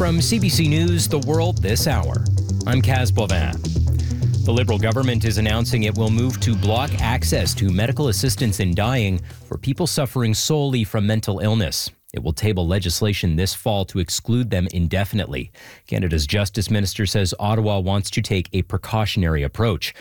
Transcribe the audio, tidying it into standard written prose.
From CBC News, The World This Hour, I'm Kaz Boivin. The Liberal government is announcing it will move to block access to medical assistance in dying for people suffering solely from mental illness. It will table legislation this fall to exclude them indefinitely. Canada's Justice Minister says Ottawa wants to take a precautionary approach.